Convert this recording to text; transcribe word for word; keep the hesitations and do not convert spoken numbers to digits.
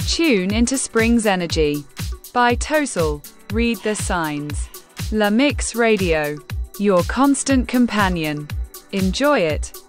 Tune into Spring's Energy by Total. Read the signs. La Mix Radio, your constant companion. Enjoy it.